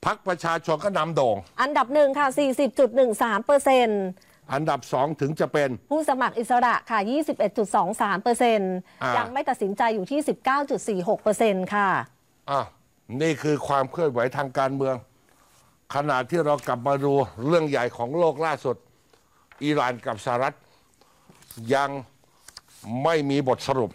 พรรคประชาชนก็นำโด่งอันดับหนึ่งค่ะ 40.13% อันดับสองถึงจะเป็นผู้สมัครอิสระค่ะ 21.23%ยังไม่ตัดสินใจอยู่ที่ 19.46%ค่ะนี่คือความเคลื่อนไหวทางการเมือง ขณะที่เรากลับมาดูเรื่องใหญ่ของโลกล่าสุดอิหร่านกับสหรัฐยังไม่มีบทสรุป